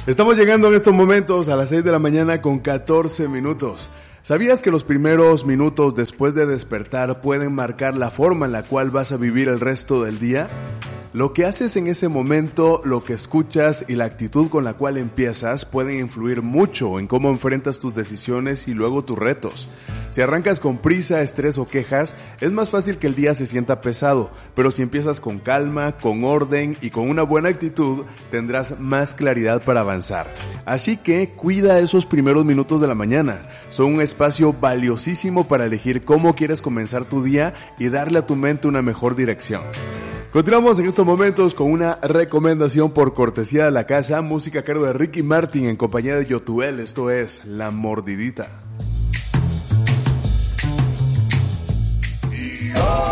Estamos llegando en estos momentos a las 6 de la mañana con 14 minutos. ¿Sabías que los primeros minutos después de despertar pueden marcar la forma en la cual vas a vivir el resto del día? Lo que haces en ese momento, lo que escuchas y la actitud con la cual empiezas pueden influir mucho en cómo enfrentas tus decisiones y luego tus retos. Si arrancas con prisa, estrés o quejas, es más fácil que el día se sienta pesado, pero si empiezas con calma, con orden y con una buena actitud, tendrás más claridad para avanzar. Así que cuida esos primeros minutos de la mañana. Son un espacio valiosísimo para elegir cómo quieres comenzar tu día y darle a tu mente una mejor dirección. Continuamos en estos momentos con una recomendación por cortesía de la casa, música a cargo de Ricky Martin en compañía de Yotuel. Esto es La Mordidita. Oh